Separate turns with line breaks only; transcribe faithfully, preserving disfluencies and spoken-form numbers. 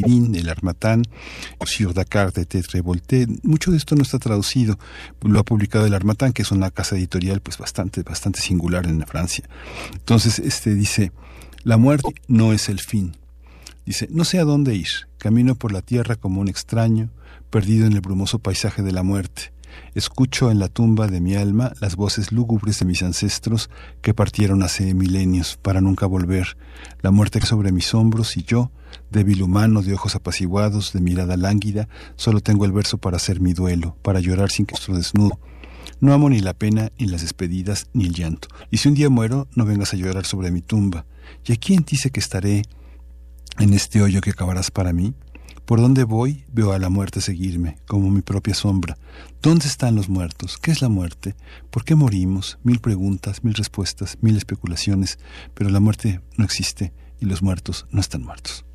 Divine, El Harmattan, Sur Dakar de Tetre Voltaire. Mucho de esto no está traducido. Lo ha publicado El Harmattan, que es una casa editorial pues bastante, bastante singular en Francia. Entonces, este dice, la muerte no es el fin. Dice, no sé a dónde ir. Camino por la tierra como un extraño, perdido en el brumoso paisaje de la muerte. Escucho en la tumba de mi alma las voces lúgubres de mis ancestros que partieron hace milenios para nunca volver. La muerte sobre mis hombros y yo, débil humano de ojos apaciguados, de mirada lánguida, solo tengo el verso para hacer mi duelo, para llorar sin que esté desnudo. No amo ni la pena, ni las despedidas, ni el llanto. Y si un día muero, no vengas a llorar sobre mi tumba. ¿Y a quién dice que estaré en este hoyo que acabarás para mí? Por donde voy, veo a la muerte seguirme, como mi propia sombra. ¿Dónde están los muertos? ¿Qué es la muerte? ¿Por qué morimos? Mil preguntas, mil respuestas, mil especulaciones, pero la muerte no existe y los muertos no están muertos.